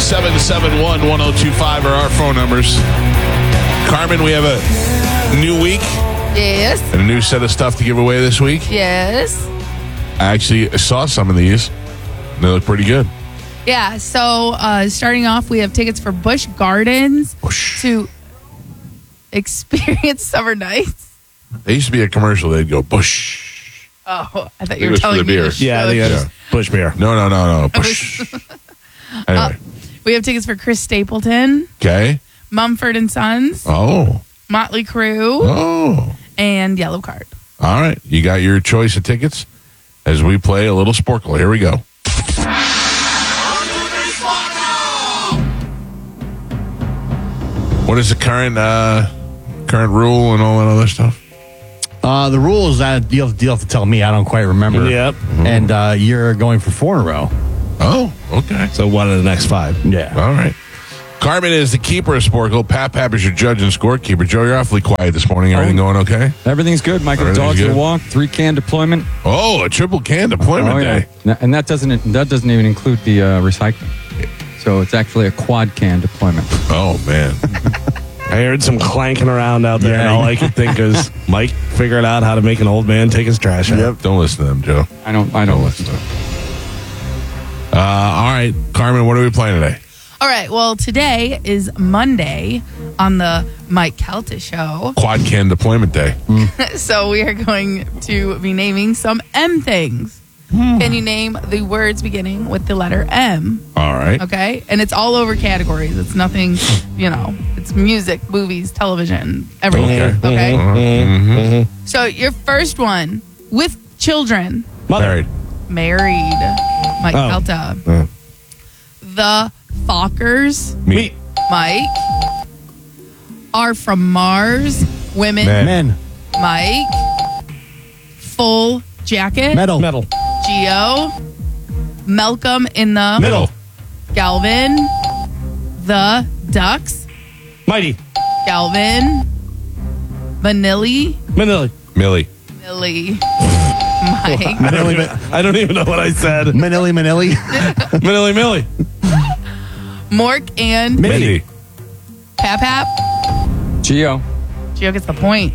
771-1025 are our phone numbers. Carmen, we have a new week Yes. and a new set of stuff to give away this week. Yes. I actually saw some of these. They look pretty good. Yeah. So starting off, we have tickets for Busch Gardens to experience summer nights. There used to be a commercial. They'd go, Bush. Oh, I thought It you were was for telling the me beer. to Yeah, I think shush. that's Bush beer. No. Bush. Anyway. We have tickets for Chris Stapleton, Okay. Mumford and Sons, Oh. Motley Crue, Oh. and Yellow Card. All right. You got your choice of tickets as we play a little Sporkle. Here we go. What is the current rule and all that other stuff? The rule is that you'll have to tell me. I don't quite remember. Yep. And you're going for 4 in a row. Oh, okay. So one of the next 5. Yeah. All right. Carmen is the keeper of Sporkle. Pap is your judge and scorekeeper. Joe, you're awfully quiet this morning. Everything going okay? Everything's good. Michael, the Everything's dogs good. will walk. 3-can deployment. Oh, a triple can deployment day. And that doesn't even include the recycling. So it's actually a quad can deployment. Oh, man. I heard some clanking around out there, and Yeah. all I could think is Mike figuring out how to make an old man take his trash out. Don't listen to them, Joe. I don't listen to it. All right. Carmen, what are we playing today? All right. Well, today is Monday on the Mike Calta show. Quad can deployment day. So we are going to be naming some M things. Can you name the words beginning with the letter M? All right. Okay. And it's all over categories. It's nothing, it's music, movies, television, everything. Okay. So your first one with children. Married. Married. Mike Oh. Calta. The Fockers. Me. Mike. Are from Mars. Women. Men. Mike. Full jacket. Metal. Geo. Malcolm in the Middle. Galvin. The Ducks. Mighty. Galvin. Vanilli. Manili. Millie. Millie. Mike. I don't even know what I said. Manili. Millie. Mork and Mindy. Pap. Geo. Geo gets the point.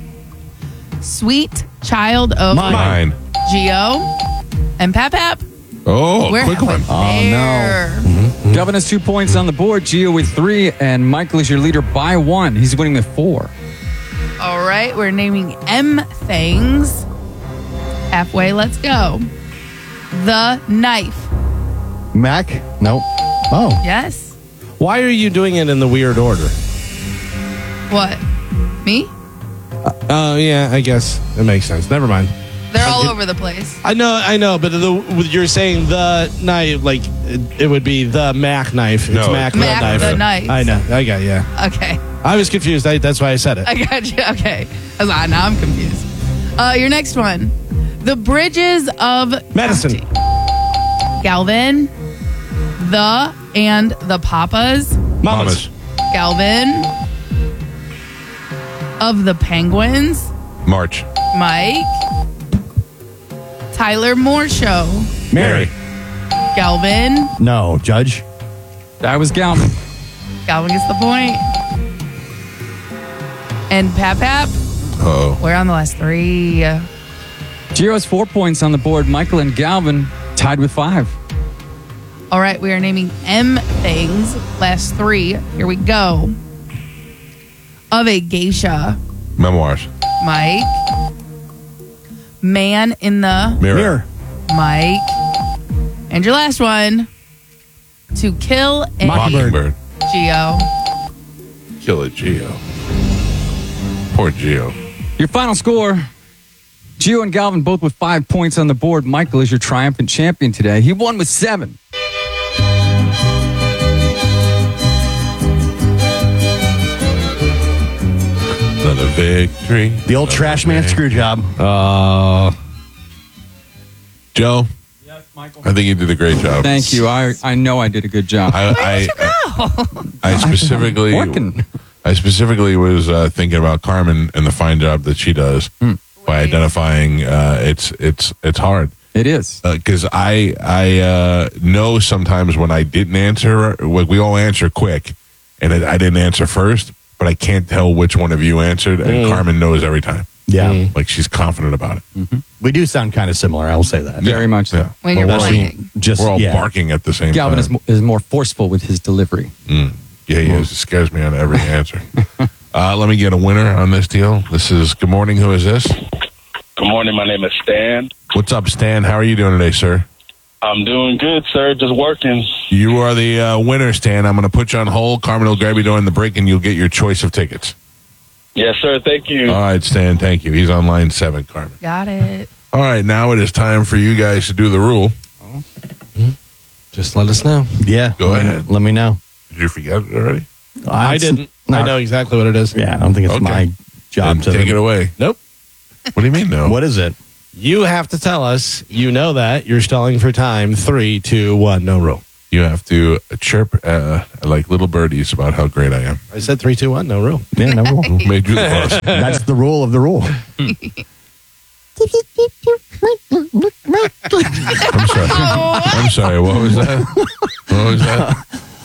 Sweet child of Mine. Geo and Pap. Oh, We're quick one. there. Gavin has 2 points on the board. Geo with 3, and Michael is your leader by 1. He's winning with 4. All right, we're naming M things. Halfway, let's go. The knife. Mac. Nope. Oh. Yes. Why are you doing it in the weird order? What? Me? Oh, yeah, I guess. It makes sense. Never mind. They're all over the place. I know, but you're saying the knife, like, it would be the Mac knife. It's No, Mac, Mac the knife. the knife. I know. I got you. Yeah. Okay. I was confused. That's why I said it. I got you. Okay. I was like, now I'm confused. Your next one. The Bridges of Medicine. County. Galvin. The and the Papas. Mamas. Galvin. Of the Penguins. March. Mike. Tyler Moore Show. Mary. Galvin. No. Judge. That was Galvin. Galvin gets the point. And Pap. Oh. We're on the last 3. Geo has 4 points on the board. Michael and Galvin tied with 5. All right, we are naming M things. Last 3. Here we go. Of a geisha. Memoirs. Mike. Man in the Mirror. Mike. And your last one. To kill a Mockingbird. Geo. Kill it, Geo. Poor Geo. Your final score. Geo and Galvin both with 5 points on the board. Michael is your triumphant champion today. He won with 7. Another victory. The old trash man screw job. Joe, Yes, Michael. I think you did a great job. Thank you. I know I did a good job. I specifically Working. I specifically was thinking about Carmen and the fine job that she does by identifying. It's hard. It is. Because I know sometimes when I didn't answer, like we all answer quick, and I didn't answer first, but I can't tell which one of you answered, and Carmen knows every time. Yeah. Like she's confident about it. We do sound kind of similar. I will say that. Very much so. Yeah. When you're Well, playing. Just We're all yeah. barking at the same Galvin time. is more forceful with his delivery. Yeah, he is. It scares me on every answer. Let me get a winner on this deal. This is, good morning, who is this? Good morning. My name is Stan. What's up, Stan? How are you doing today, sir? I'm doing good, sir. Just working. You are the winner, Stan. I'm going to put you on hold. Carmen will grab you during the break, and you'll get your choice of tickets. Yes, sir. Thank you. All right, Stan, thank you. He's on line 7, Carmen. Got it. All right, now it is time for you guys to do the rule. Just let us know. Yeah. Go ahead. Let me know. Did you forget it already? I didn't. I know exactly what it is. Yeah, I don't think it's Okay. my job Then take it away. Nope. What do you mean, no? What is it? You have to tell us. You know that. You're stalling for time. 3, 2, 1. No rule. You have to chirp like little birdies about how great I am. I said 3, 2, 1. No rule. Yeah, no rule. Who made you the boss? That's the rule of the rule. I'm sorry. I'm sorry. What was that? What was that?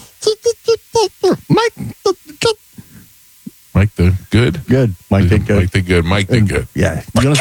Mike the good? Good. Mike did good. Mike the good. Mike the good. Yeah. You gonna-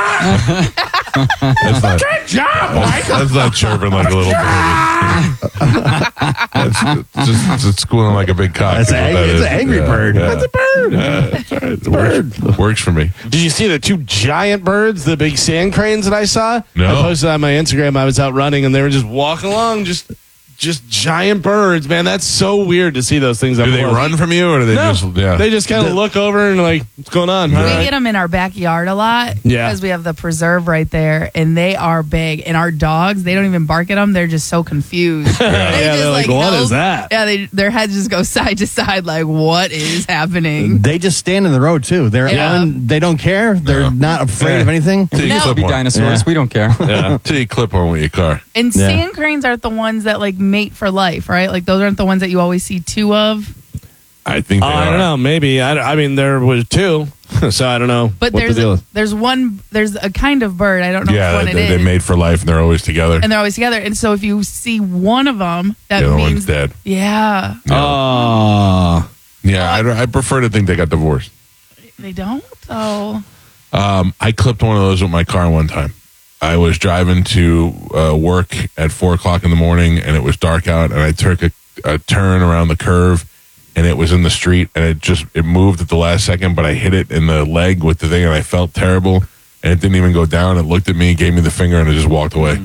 That's not, good job, Mike. That's not chirping like a little baby. That's just squealing like a big cock. That's is what that it's is. an angry bird. Yeah. It's a bird. That's all right. It works for me. Did you see the 2 giant birds, the big sand cranes that I saw? No. I posted on my Instagram. I was out running and they were just walking along, just giant birds. Man, that's so weird to see those things. Do they run from you, or do they No, just? Yeah. they just kind of look over and like, what's going on? We All right. get them in our backyard a lot Yeah. because we have the preserve right there, and they are big. And our dogs, they don't even bark at them; they're just so confused. Yeah, they're like, what is that? Yeah, their heads just go side to side, like, what is happening? They just stand in the road too. Yeah. They don't care. They're not afraid of anything. Till you No. clip Be one. dinosaurs. Yeah. We don't care. Yeah. Till you clip one with your car. And Yeah. sand cranes aren't the ones that like mate for life, right? Like those aren't the ones that you always see 2 of. I think they I are. don't know. Maybe. I mean, there was 2, so I don't know. But what the deal is. there's a kind of bird. I don't know Yeah, which one they it is. made for life, and they're always together. And they're always together. And so if you see one of them, that The other one's means dead. Yeah, Oh. Yeah, I prefer to think they got divorced. they don't. So I clipped one of those with my car one time. I was driving to work at 4 o'clock in the morning, and it was dark out, and I took a turn around the curve, and it was in the street, and it moved at the last second, but I hit it in the leg with the thing, and I felt terrible, and it didn't even go down. It looked at me, gave me the finger, and it just walked away.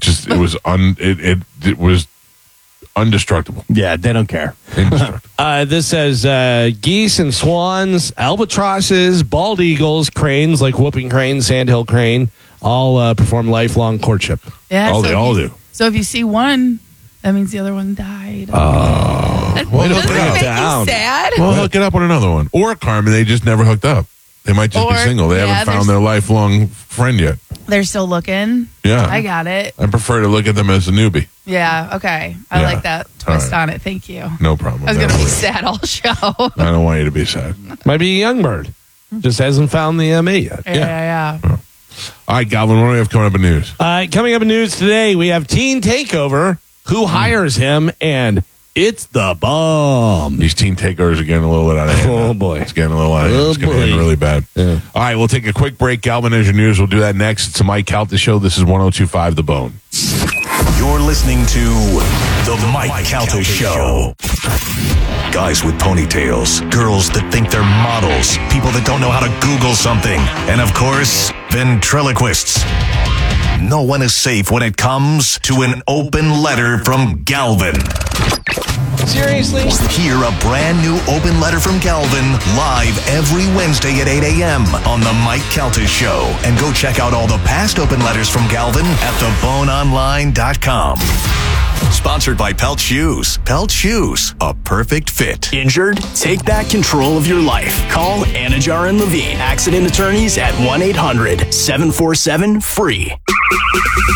It was indestructible. Yeah, they don't care. Indestructible. This says geese and swans, albatrosses, bald eagles, cranes like whooping crane, sandhill crane, all perform lifelong courtship. yeah, Oh, so they if all you- do. So if you see one, that means the other one died. Well, Doesn't bring that it make down. you sad? Well, hook it up with another one. Or Carmen, they just never hooked up. They might just be Or- single. They yeah, haven't found there's- their lifelong friend yet. They're still looking. Yeah. I got it. I prefer to look at them as a newbie. Yeah, okay. I Yeah. like that twist All right. on it. Thank you. No problem. I was going to Never be worry. sad all show. I don't want you to be sad. Might be a young bird. Just hasn't found the mate yet. Yeah. All right, Galvin, what do we have coming up in news? Coming up in news today, we have Teen Takeover. Who hires him? And it's the bomb. These teen takeovers are getting a little bit out of hand. Oh, now. boy. It's getting a little out of hand. Oh, It's going to end boy. really bad. Yeah. All right, we'll take a quick break. Galvin has your news. We'll do that next. It's the Mike Calta Show. This is 102.5 The Bone. You're listening to The Mike Calta Show. Guys with ponytails, girls that think they're models, people that don't know how to Google something, and of course, ventriloquists. No one is safe when it comes to an open letter from Galvin. Seriously? Hear a brand new open letter from Galvin live every Wednesday at 8 a.m. on The Mike Calta Show. And go check out all the past open letters from Galvin at theboneonline.com. Sponsored by Pelt Shoes. Pelt Shoes, a perfect fit. Injured? Take back control of your life. Call Anajar and Levine, accident attorneys at 1-800-747-FREE.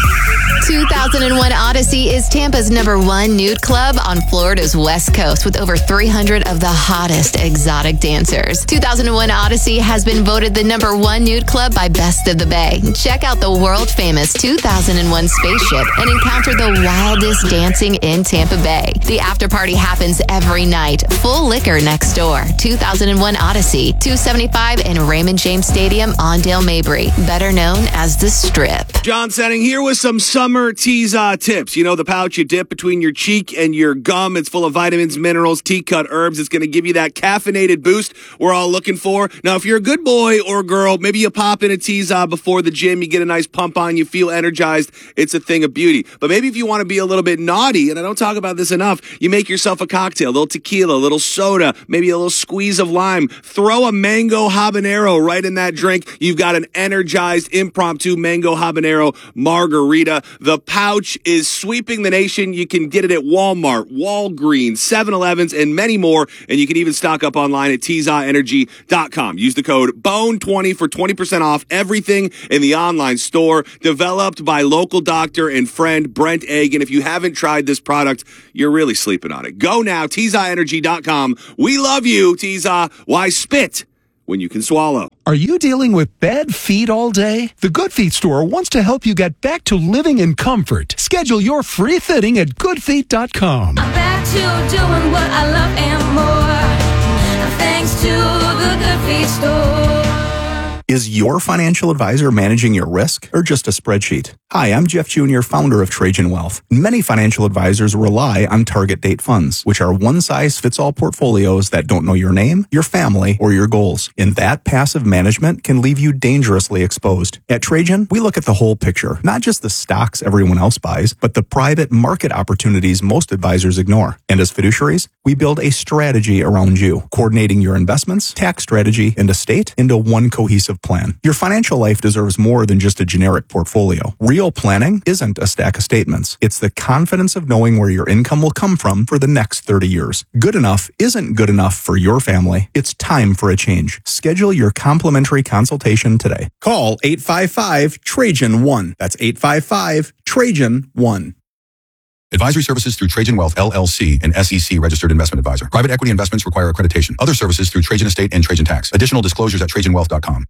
2001 Odyssey is Tampa's #1 nude club on Florida's West Coast with over 300 of the hottest exotic dancers. 2001 Odyssey has been voted the #1 nude club by Best of the Bay. Check out the world-famous 2001 spaceship and encounter the wildest dancing in Tampa Bay. The after party happens every night. Full liquor next door. 2001 Odyssey, 275 in Raymond James Stadium on Dale Mabry, better known as the Strip. John Setting here with some summer Teaza tips. You know, the pouch you dip between your cheek and your gum. It's full of vitamins, minerals, tea-cut herbs. It's going to give you that caffeinated boost we're all looking for. Now, if you're a good boy or girl, maybe you pop in a Teaza before the gym. You get a nice pump on. You feel energized. It's a thing of beauty. But maybe if you want to be a little bit naughty, and I don't talk about this enough, you make yourself a cocktail. A little tequila, a little soda, maybe a little squeeze of lime. Throw a mango habanero right in that drink. You've got an energized impromptu mango habanero margarita. The pouch is sweeping the nation. You can get it at Walmart, Walgreens, 7-Elevens, and many more. And you can even stock up online at TeazaEnergy.com. Use the code BONE20 for 20% off everything in the online store. Developed by local doctor and friend Brent Egg. And if you haven't tried this product, you're really sleeping on it. Go now, TeazaEnergy.com. We love you, Teaza. Why spit when you can swallow? Are you dealing with bad feet all day? The Good Feet store wants to help you get back to living in comfort. Schedule your free fitting at goodfeet.com. Back to doing what I love and more. Thanks to the Good Feet store. Is your financial advisor managing your risk or just a spreadsheet? Hi, I'm Jeff Jr., founder of Trajan Wealth. Many financial advisors rely on target date funds, which are one-size-fits-all portfolios that don't know your name, your family, or your goals. And that passive management can leave you dangerously exposed. At Trajan, we look at the whole picture, not just the stocks everyone else buys, but the private market opportunities most advisors ignore. And as fiduciaries, we build a strategy around you, coordinating your investments, tax strategy, and estate into one cohesive plan. Your financial life deserves more than just a generic portfolio. Real planning isn't a stack of statements. It's the confidence of knowing where your income will come from for the next 30 years. Good enough isn't good enough for your family. It's time for a change. Schedule your complimentary consultation today. Call 855-TRAJAN-1. That's 855-TRAJAN-1. Advisory services through Trajan Wealth, LLC, an SEC registered investment advisor. Private equity investments require accreditation. Other services through Trajan Estate and Trajan Tax. Additional disclosures at TrajanWealth.com.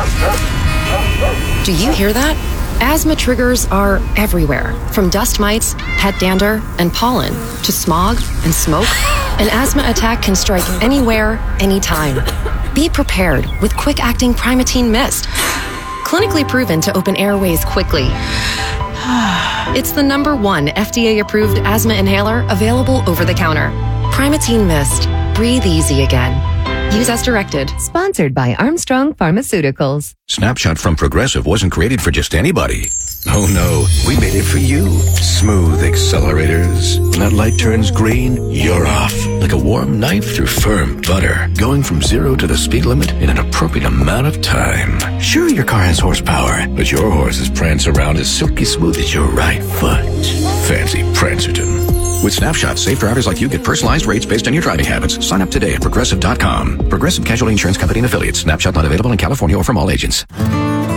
Do you hear that? Asthma triggers are everywhere, from dust mites, pet dander, and pollen, to smog and smoke. An asthma attack can strike anywhere, anytime. Be prepared with quick-acting Primatene Mist. Clinically proven to open airways quickly. It's the #1 FDA-approved asthma inhaler available over the counter. Primatene Mist. Breathe easy again. Use as directed. Sponsored by Armstrong Pharmaceuticals. Snapshot from Progressive wasn't created for just anybody. Oh no, we made it for you. Smooth accelerators. When that light turns green, you're off. Like a warm knife through firm butter. Going from 0 to the speed limit in an appropriate amount of time. Sure, your car has horsepower, but your horses prance around as silky smooth as your right foot. Fancy Prancerton. With Snapshot, safe drivers like you get personalized rates based on your driving habits. Sign up today at Progressive.com. Progressive Casualty Insurance Company and Affiliates. Snapshot not available in California or from all agents.